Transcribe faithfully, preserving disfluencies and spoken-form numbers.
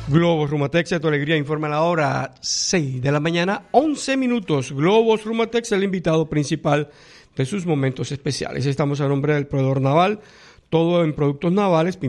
Globos Rumatex, a tu alegría, informa la hora seis de la mañana, once minutos. Globos Rumatex, el invitado principal de sus momentos especiales. Estamos a nombre del proveedor naval, todo en productos navales,